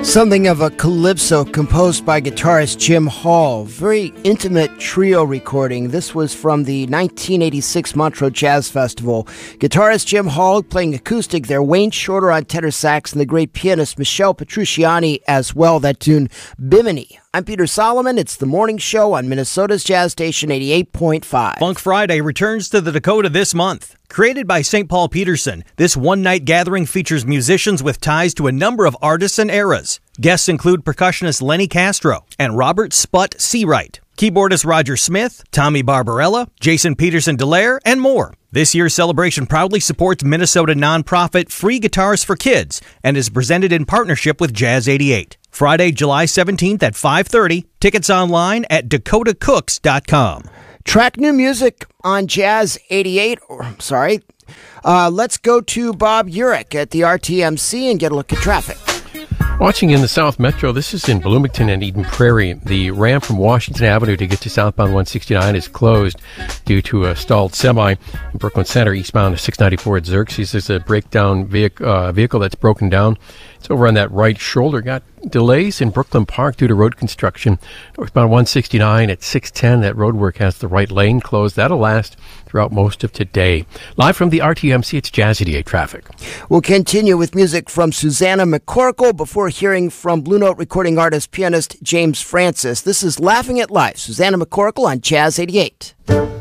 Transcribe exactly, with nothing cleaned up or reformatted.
Something of a calypso composed by guitarist Jim Hall. Very intimate trio recording. This was from the nineteen eighty-six Montreux Jazz Festival. Guitarist Jim Hall playing acoustic there, Wayne Shorter on tenor sax, and the great pianist Michel Petrucciani as well. That tune, Bimini. I'm Peter Solomon. It's the morning show on Minnesota's Jazz Station eighty-eight point five. Funk Friday returns to the Dakota this month. Created by Saint Paul Peterson, this one-night gathering features musicians with ties to a number of artists and eras. Guests include percussionist Lenny Castro and Robert Sput Seawright, keyboardist Roger Smith, Tommy Barbarella, Jason Peterson-Delaire, and more. This year's celebration proudly supports Minnesota nonprofit Free Guitars for Kids and is presented in partnership with Jazz eighty-eight. Friday, July seventeenth at five thirty. Tickets online at dakota cooks dot com. Track new music on Jazz eighty-eight. Or, sorry. Uh, let's go to Bob Urich at the R T M C and get a look at traffic. Watching in the South Metro, this is in Bloomington and Eden Prairie. The ramp from Washington Avenue to get to southbound one sixty-nine is closed due to a stalled semi. In Brooklyn Center, eastbound to six ninety-four at Xerxes, there's a breakdown vehicle, uh, vehicle that's broken down. It's over on that right shoulder. Got delays in Brooklyn Park due to road construction. Northbound one sixty-nine at six ten, that road work has the right lane closed. That'll last throughout most of today. Live from the R T M C, it's Jazz eighty-eight traffic. We'll continue with music from Susanna McCorkle before hearing from Blue Note recording artist pianist James Francis. This is Laughing at Life. Susanna McCorkle on Jazz eighty-eight.